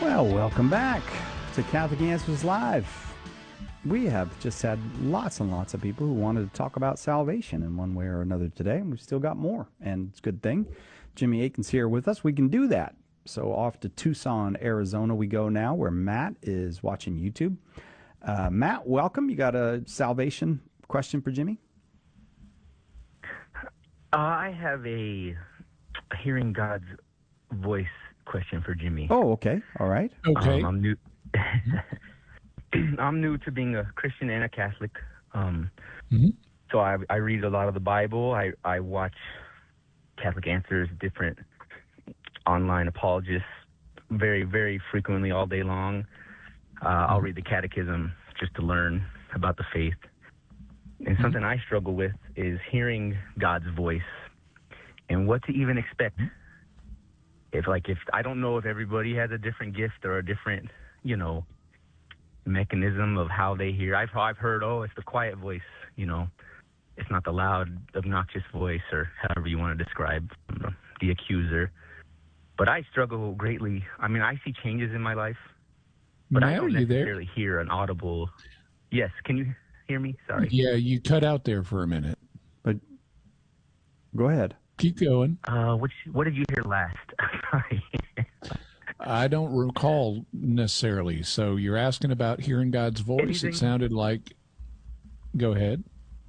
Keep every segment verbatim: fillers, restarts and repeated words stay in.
Well, welcome back to Catholic Answers Live. We have just had lots and lots of people who wanted to talk about salvation in one way or another today, and we've still got more, and it's a good thing. Jimmy Akin's here with us. We can do that. So off to Tucson, Arizona we go now, where Matt is watching YouTube. Uh, Matt, welcome. You got a salvation question for Jimmy? Uh, I have a hearing God's voice question for Jimmy. Oh, okay. All right. Okay. Um, I'm new. I'm new to being a Christian and a Catholic. Um, mm-hmm. So I, I read a lot of the Bible. I, I watch Catholic Answers, different online apologists, very, very frequently all day long. Uh, mm-hmm. I'll read the Catechism just to learn about the faith. And mm-hmm. something I struggle with is hearing God's voice and what to even expect. If like if I don't know if everybody has a different gift or a different, you know, mechanism of how they hear. I've I've heard, oh, it's the quiet voice, you know, it's not the loud, obnoxious voice, or however you want to describe the accuser. But I struggle greatly. I mean, I see changes in my life, but Matt, I don't are you necessarily there? hear an audible. Yes, can you hear me? Sorry. Yeah, you cut out there for a minute. But go ahead. Keep going. Uh, which what did you hear last? Sorry. I don't recall necessarily. So you're asking about hearing God's voice. Anything? It sounded like. Go ahead.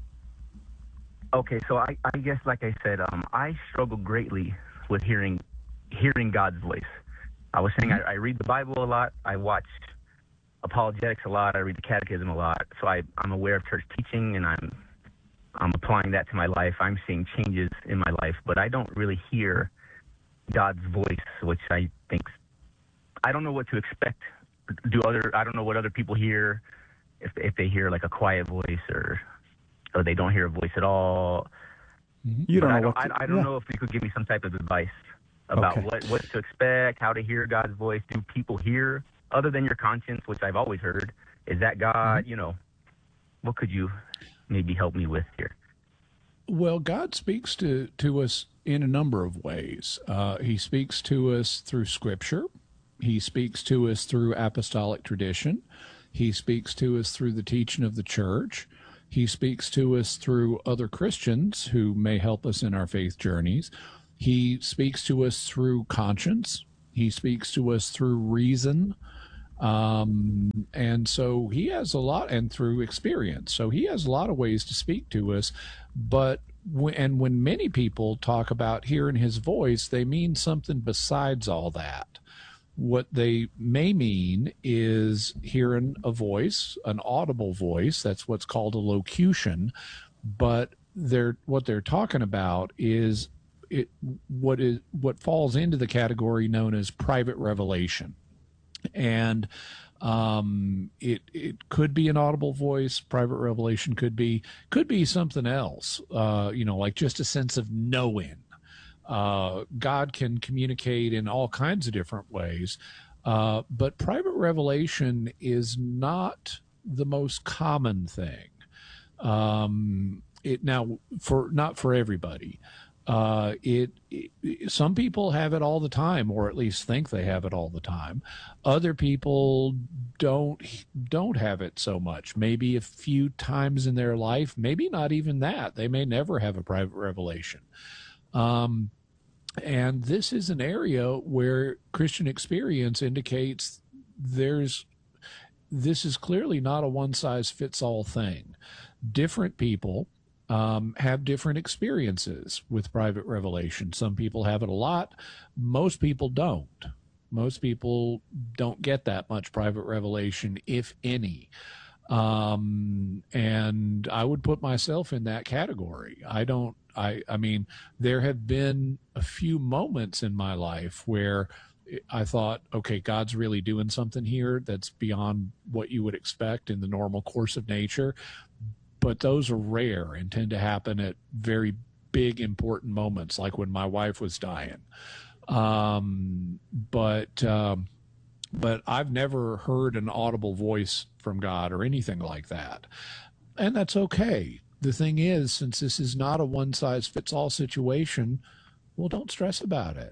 Okay, so I, I guess, like I said, um, I struggle greatly with hearing hearing God's voice. I was saying I, I read the Bible a lot. I watch apologetics a lot. I read the Catechism a lot. So I, I'm aware of church teaching, and I'm I'm applying that to my life. I'm seeing changes in my life, but I don't really hear God's voice, which I think, I don't know what to expect. Do other, I don't know what other people hear, if if they hear like a quiet voice or or they don't hear a voice at all. You don't but know I don't, what to, I, I don't yeah. know if you could give me some type of advice about Okay. what, what to expect, how to hear God's voice. Do people hear other than your conscience, which I've always heard? Is that God? Mm-hmm. You know, what could you maybe help me with here? Well, God speaks to, to us in a number of ways. Uh, he speaks to us through Scripture. He speaks to us through apostolic tradition. He speaks to us through the teaching of the church. He speaks to us through other Christians who may help us in our faith journeys. He speaks to us through conscience. He speaks to us through reason. Um, and so he has a lot, and through experience. So he has a lot of ways to speak to us. But, w- and when many people talk about hearing his voice, they mean something besides all that. What they may mean is hearing a voice, an audible voice. That's what's called a locution. But they're, what they're talking about is it, what is, what falls into the category known as private revelation. And um, it it could be an audible voice. Private revelation could be could be something else. Uh, you know, like just a sense of knowing. Uh, God can communicate in all kinds of different ways, uh, but private revelation is not the most common thing. Um, it now for not for everybody. Uh, it, it, some people have it all the time, or at least think they have it all the time. Other people don't, don't have it so much, maybe a few times in their life, maybe not even that. They may never have a private revelation. Um, and this is an area where Christian experience indicates there's, this is clearly not a one size fits all thing. Different people Um, have different experiences with private revelation. Some people have it a lot. Most people don't. Most people don't get that much private revelation, if any. Um, and I would put myself in that category. I don't, I, I mean, there have been a few moments in my life where I thought, okay, God's really doing something here that's beyond what you would expect in the normal course of nature. But those are rare and tend to happen at very big, important moments, like when my wife was dying. Um, but um, but I've never heard an audible voice from God or anything like that. And that's okay. The thing is, since this is not a one-size-fits-all situation, well, don't stress about it.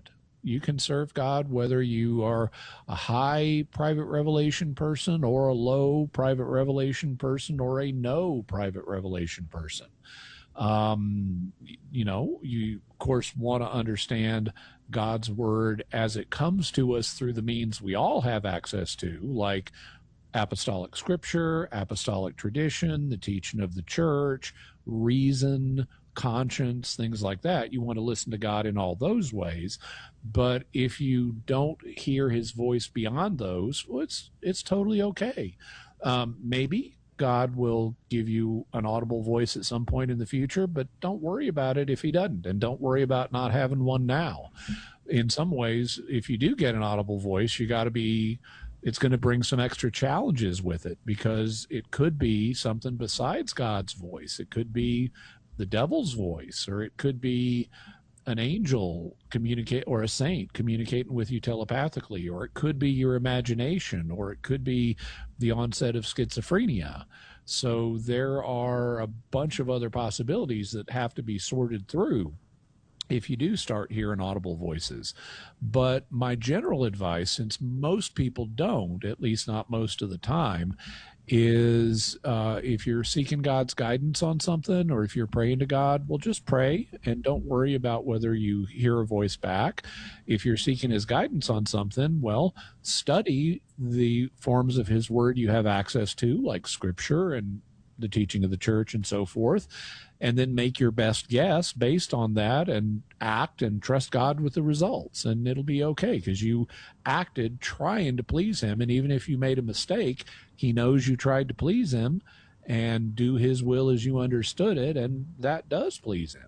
You can serve God whether you are a high private revelation person or a low private revelation person or a no private revelation person. Um, you know, you of course want to understand God's word as it comes to us through the means we all have access to, like apostolic scripture, apostolic tradition, the teaching of the church, reason, conscience, things like that. You want to listen to God in all those ways. But if you don't hear his voice beyond those, well, it's, it's totally okay. Um, maybe God will give you an audible voice at some point in the future, but don't worry about it if he doesn't, and don't worry about not having one now. In some ways, if you do get an audible voice, you got to be, it's going to bring some extra challenges with it, because it could be something besides God's voice. It could be the devil's voice, or it could be an angel communicate, or a saint communicating with you telepathically, or it could be your imagination, or it could be the onset of schizophrenia. So there are a bunch of other possibilities that have to be sorted through if you do start hearing audible voices. But my general advice, since most people don't, at least not most of the time, is uh, if you're seeking God's guidance on something, or if you're praying to God, well, just pray and don't worry about whether you hear a voice back. If you're seeking his guidance on something, well, study the forms of his word you have access to, like scripture and the teaching of the church and so forth, and then make your best guess based on that and act and trust God with the results. And it'll be okay, because you acted trying to please him. And even if you made a mistake, he knows you tried to please him and do his will as you understood it. And that does please him.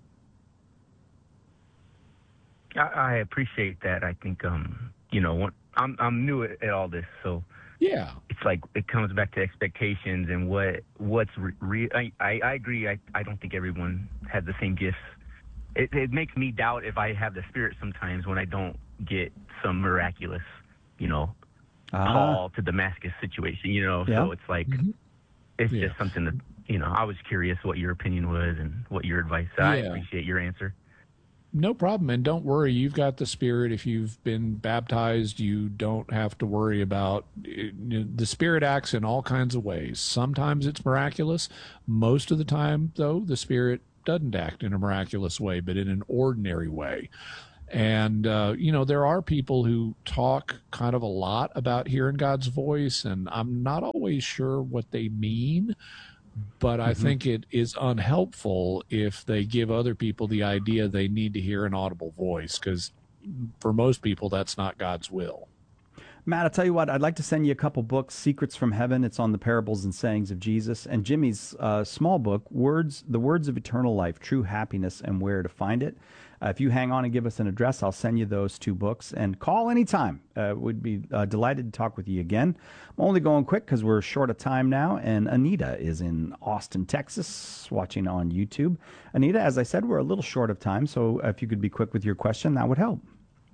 I, I appreciate that. I think, um, you know, when, I'm, I'm new at, at all this, so yeah, it's like it comes back to expectations and what what's real. Re- I, I, I agree. I, I don't think everyone has the same gifts. It, it makes me doubt if I have the Spirit sometimes when I don't get some miraculous, you know, uh-huh. Paul to Damascus situation, you know. Yeah. So it's like, mm-hmm. it's yeah. just something that, you know, I was curious what your opinion was and what your advice. So I yeah. appreciate your answer. No problem. And don't worry, you've got the Spirit. If you've been baptized, you don't have to worry about it. The Spirit acts in all kinds of ways. Sometimes it's miraculous. Most of the time, though, the Spirit doesn't act in a miraculous way, but in an ordinary way. And, uh, you know, there are people who talk kind of a lot about hearing God's voice, and I'm not always sure what they mean. But I mm-hmm. think it is unhelpful if they give other people the idea they need to hear an audible voice, because for most people, that's not God's will. Matt, I'll tell you what, I'd like to send you a couple books, Secrets from Heaven. It's on the parables and sayings of Jesus. And Jimmy's uh, small book, Words, The Words of Eternal Life, True Happiness and Where to Find It. Uh, if you hang on and give us an address, I'll send you those two books. And call anytime. Uh, we'd be uh, delighted to talk with you again. I'm only going quick because we're short of time now. And Anita is in Austin, Texas, watching on YouTube. Anita, as I said, we're a little short of time. So if you could be quick with your question, that would help.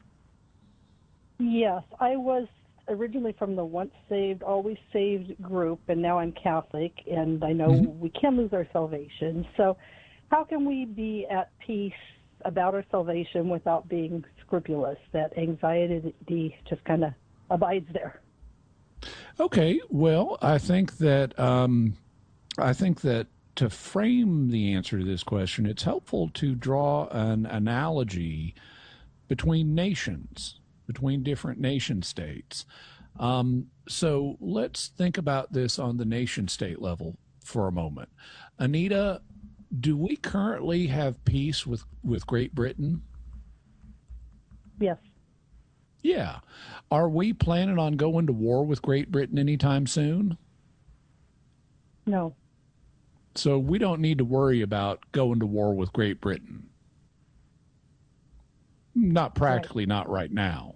Yes, I was originally from the Once Saved, Always Saved group, and now I'm Catholic, and I know mm-hmm. we can lose our salvation. So how can we be at peace about our salvation without being scrupulous? That anxiety just kind of abides there. Okay, well, I think that um, I think that to frame the answer to this question, it's helpful to draw an analogy between nations, between different nation states. Um, so let's think about this on the nation state level for a moment. Anita, do we currently have peace with, with Great Britain? Yes. Yeah. Are we planning on going to war with Great Britain anytime soon? No. So we don't need to worry about going to war with Great Britain. Not practically, right. Not right now.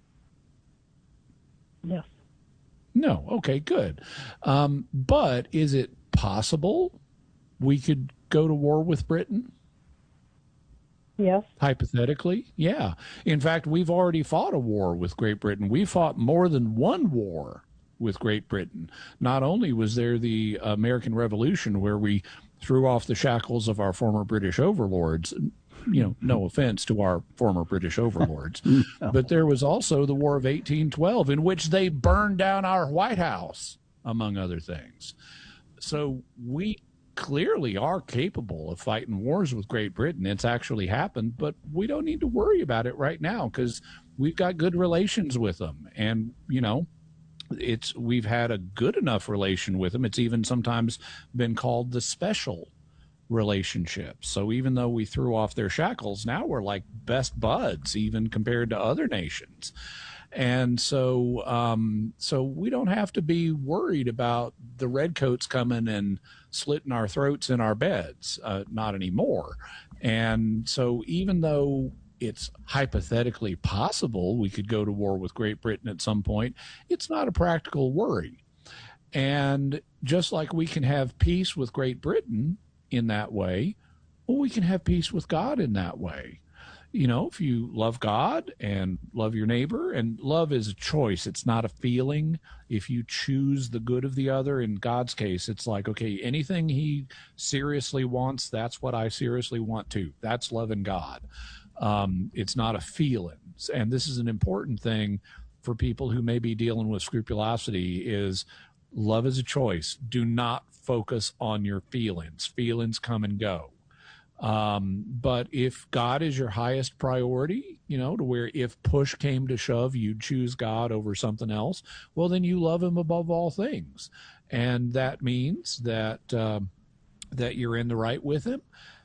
Yes. No. Okay, good. Um, but is it possible we could go to war with Britain? Yes. Hypothetically, yeah. In fact, we've already fought a war with Great Britain. We fought more than one war with Great Britain. Not only was there the American Revolution, where we threw off the shackles of our former British overlords, you know, no offense to our former British overlords, no. But there was also the War of eighteen twelve, in which they burned down our White House, among other things. So we clearly are capable of fighting wars with Great Britain. It's actually happened, but we don't need to worry about it right now because we've got good relations with them. And, you know, it's we've had a good enough relation with them. It's even sometimes been called the special relationship. So even though we threw off their shackles, now we're like best buds, even compared to other nations. And so, um, so we don't have to be worried about the redcoats coming and slitting our throats in our beds, uh, not anymore. And so even though it's hypothetically possible we could go to war with Great Britain at some point, it's not a practical worry. And just like we can have peace with Great Britain in that way, well, we can have peace with God in that way. You know, if you love God and love your neighbor, and love is a choice, it's not a feeling. If you choose the good of the other, in God's case, it's like, okay, anything he seriously wants, that's what I seriously want too. That's loving God. Um, it's not a feeling. And this is an important thing for people who may be dealing with scrupulosity is love is a choice. Do not focus on your feelings. Feelings come and go. Um, but if God is your highest priority, you know, to where if push came to shove, you'd choose God over something else, well, then you love him above all things. And that means that, um, that you're in the right with him.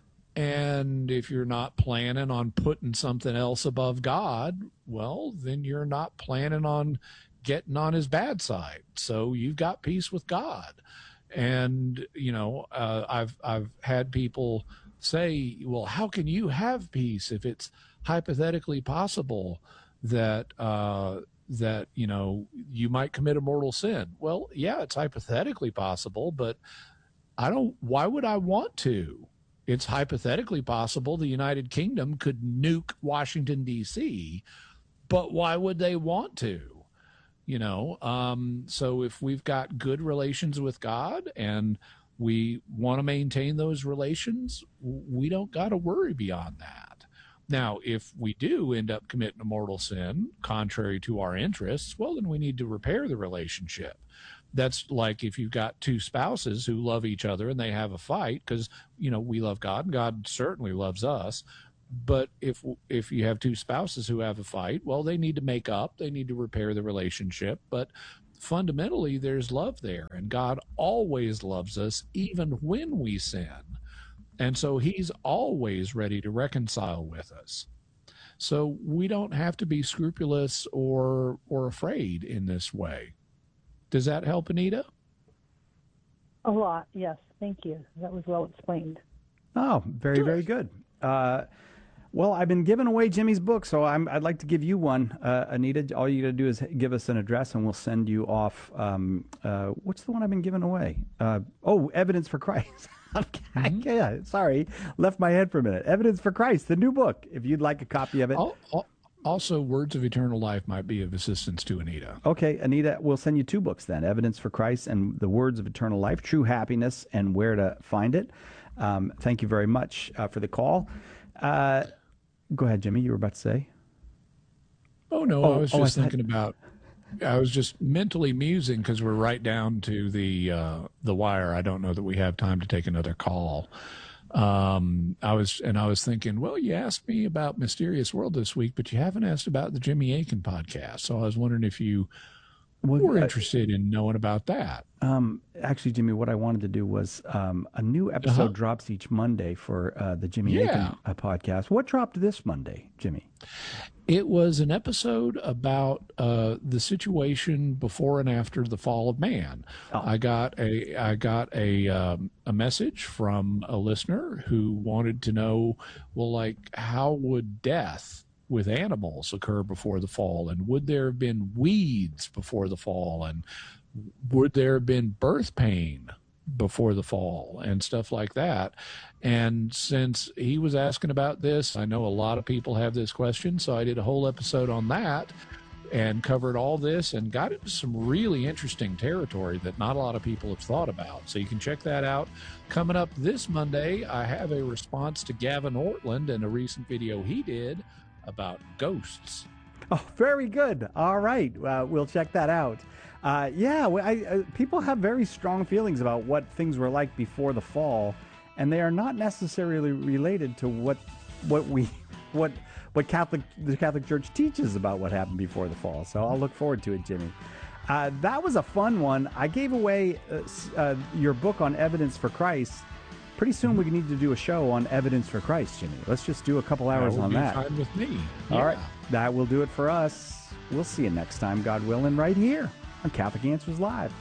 And if you're not planning on putting something else above God, well, then you're not planning on getting on his bad side. So you've got peace with God. And, you know, uh, I've, I've had people say, well, how can you have peace if it's hypothetically possible that, uh, that, you know, you might commit a mortal sin? Well, yeah, it's hypothetically possible, but I don't, why would I want to? It's hypothetically possible the United Kingdom could nuke Washington, D C, but why would they want to? You know, um, so if we've got good relations with God and we want to maintain those relations, we don't got to worry beyond that. Now, if we do end up committing a mortal sin contrary to our interests, well, then we need to repair the relationship. That's like if you've got two spouses who love each other and they have a fight because, you know, we love God and God certainly loves us. But if if you have two spouses who have a fight, well, they need to make up. They need to repair the relationship. But fundamentally, there's love there. And God always loves us, even when we sin. And so he's always ready to reconcile with us. So we don't have to be scrupulous or or afraid in this way. Does that help, Anita? A lot, yes. Thank you. That was well explained. Oh, very, very good. Uh, well, I've been giving away Jimmy's book, so I'm, I'd like to give you one, uh, Anita. All you got to do is give us an address, and we'll send you off. Um, uh, what's the one I've been giving away? Uh, oh, Evidence for Christ. mm-hmm. Yeah, sorry, left my head for a minute. Evidence for Christ, the new book. If you'd like a copy of it. I'll, I'll, Also, Words of Eternal Life might be of assistance to Anita. Okay, Anita, we'll send you two books then, Evidence for Christ and The Words of Eternal Life, True Happiness and Where to Find It. Um, thank you very much uh, for the call. Uh, go ahead, Jimmy, you were about to say? Oh, no, oh, I was oh, just I thinking about, I was just mentally musing because we're right down to the uh, the wire. I don't know that we have time to take another call. Um, I was, and I was thinking, well, you asked me about Mysterious World this week, but you haven't asked about the Jimmy Akin podcast. So I was wondering if you well, were interested in knowing about that. Um, actually, Jimmy, what I wanted to do was, um, a new episode uh-huh. drops each Monday for, uh, the Jimmy yeah. Akin uh, podcast. What dropped this Monday, Jimmy? It was an episode about uh, the situation before and after the fall of man. Oh. I got a I got a um, a message from a listener who wanted to know, well, like, how would death with animals occur before the fall, and would there have been weeds before the fall, and would there have been birth pain before the fall and stuff like that. And since he was asking about this, I know a lot of people have this question, so I did a whole episode on that. and covered all this and got into some really interesting territory that not a lot of people have thought about. So you can check that out. Coming up this Monday, I have a response to Gavin Ortland and a recent video he did about ghosts. Oh, very good. All right. Uh, we'll check that out. Uh, yeah, I, I, people have very strong feelings about what things were like before the fall, and they are not necessarily related to what what we what what Catholic the Catholic Church teaches about what happened before the fall. So I'll look forward to it, Jimmy. Uh, that was a fun one. I gave away uh, uh, your book on Evidence for Christ. Pretty soon we need to do a show on Evidence for Christ, Jimmy. Let's just do a couple hours that would on be that. Fine with me. All yeah. right, that will do it for us. We'll see you next time, God willing, right here on Catholic Answers Live.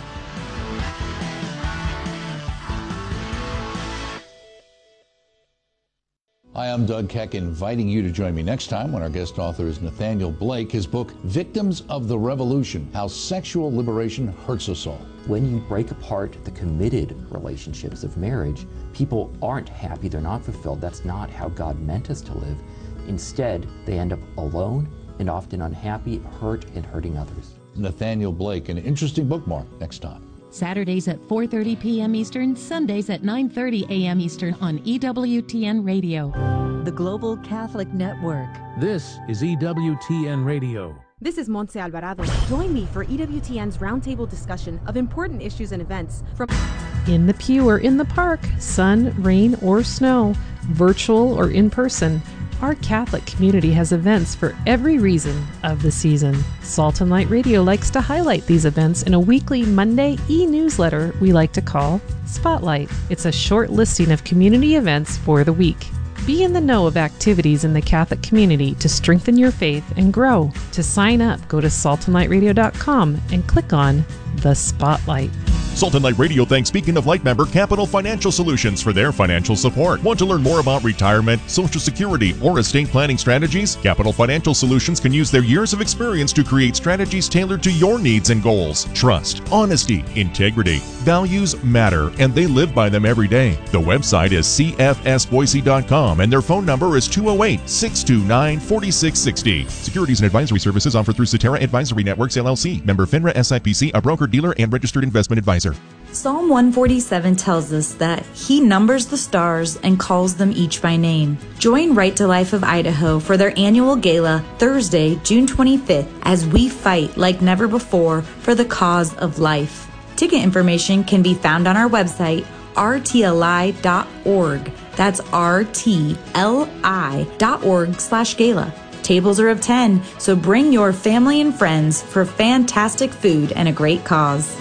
Hi, I'm Doug Keck, inviting you to join me next time when our guest author is Nathaniel Blake. His book, Victims of the Revolution, How Sexual Liberation Hurts Us All. When you break apart the committed relationships of marriage, people aren't happy, they're not fulfilled. That's not how God meant us to live. Instead, they end up alone and often unhappy, hurt, and hurting others. Nathaniel Blake, an interesting bookmark next time. Saturdays at four thirty p.m. Eastern, Sundays at nine thirty a.m. Eastern on E W T N Radio. The Global Catholic Network. This is E W T N Radio. This is Montse Alvarado. Join me for E W T N's roundtable discussion of important issues and events from in the pew or in the park, sun, rain, or snow, virtual or in person. Our Catholic community has events for every reason of the season. Salt and Light Radio likes to highlight these events in a weekly Monday e-newsletter we like to call Spotlight. It's a short listing of community events for the week. Be in the know of activities in the Catholic community to strengthen your faith and grow. To sign up, go to salt and light radio dot com and click on The Spotlight. Salt and Light Radio thanks Beacon of Light member Capital Financial Solutions for their financial support. Want to learn more about retirement, Social Security, or estate planning strategies? Capital Financial Solutions can use their years of experience to create strategies tailored to your needs and goals. Trust, honesty, integrity, values matter, and they live by them every day. The website is c f s boise dot com and their phone number is two oh eight, six two nine, four six six zero. Securities and advisory services offered through Cetera Advisory Networks, L L C. Member FINRA S I P C, a broker, dealer, and registered investment advisor. Psalm one forty-seven tells us that He numbers the stars and calls them each by name. Join Right to Life of Idaho for their annual gala Thursday, June twenty-fifth, as we fight like never before for the cause of life. Ticket information can be found on our website, r t l i dot org. That's r t l i dot org slash gala. Tables are of ten, so bring your family and friends for fantastic food and a great cause.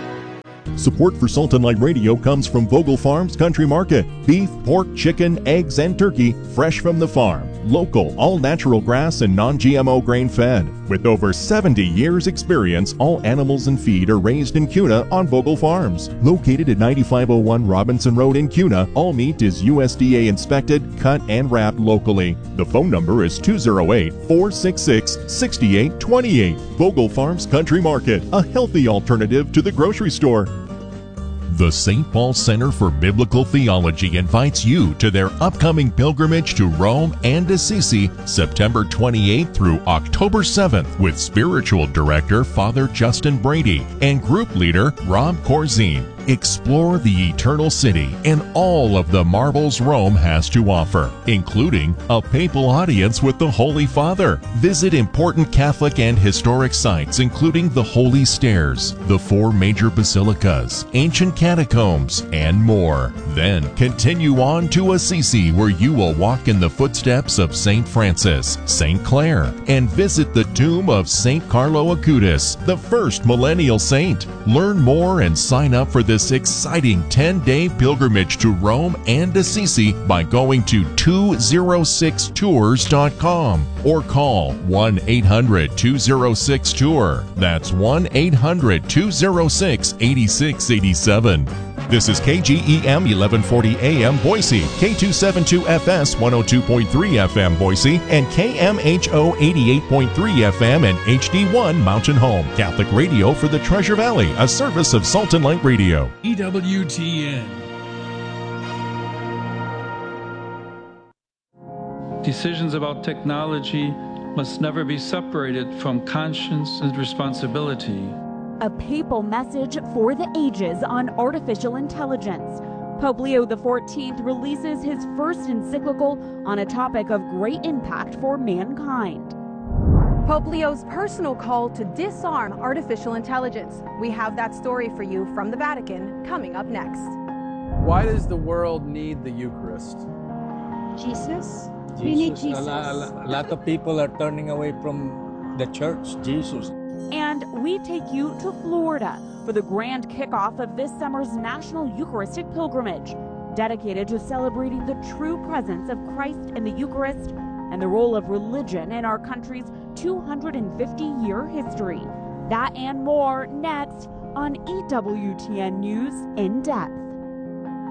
Support for Salt and Light Radio comes from Vogel Farms Country Market. Beef, pork, chicken, eggs, and turkey fresh from the farm. Local, all-natural grass and non-G M O grain-fed. With over seventy years experience, all animals and feed are raised in Kuna on Vogel Farms. Located at ninety-five oh one Robinson Road in Kuna, all meat is U S D A inspected, cut, and wrapped locally. The phone number is two oh eight, four six six, six eight two eight. Vogel Farms Country Market, a healthy alternative to the grocery store. The Saint Paul Center for Biblical Theology invites you to their upcoming pilgrimage to Rome and Assisi, September twenty-eighth through October seventh, with Spiritual Director Father Justin Brady and Group Leader Rob Corzine. Explore the Eternal City and all of the marvels Rome has to offer, including a papal audience with the Holy Father. Visit important Catholic and historic sites, including the Holy Stairs, the four major basilicas, ancient catacombs, and more. Then continue on to Assisi, where you will walk in the footsteps of Saint Francis, Saint Clare, and visit the tomb of Saint Carlo Acutis, the first millennial saint. Learn more and sign up for this exciting ten-day pilgrimage to Rome and Assisi by going to two oh six tours dot com or call one eight hundred, two oh six, tour. That's one eight hundred, two oh six, eight six eight seven. This is K G E M eleven forty A M Boise, K two seventy-two F S one oh two point three F M Boise, and K M H O eighty-eight point three F M and H D one Mountain Home. Catholic radio for the Treasure Valley, a service of Salt and Light Radio. E W T N. Decisions about technology must never be separated from conscience and responsibility. A papal message for the ages on artificial intelligence. Pope Leo the fourteenth releases his first encyclical on a topic of great impact for mankind. Pope Leo's personal call to disarm artificial intelligence. We have that story for you from the Vatican coming up next. Why does the world need the Eucharist? Jesus. Jesus. We need Jesus. A lot, a lot of people are turning away from the church, Jesus. And we take you to Florida for the grand kickoff of this summer's National Eucharistic Pilgrimage, dedicated to celebrating the true presence of Christ in the Eucharist and the role of religion in our country's two hundred fifty year history. That and more next on E W T N News In Depth.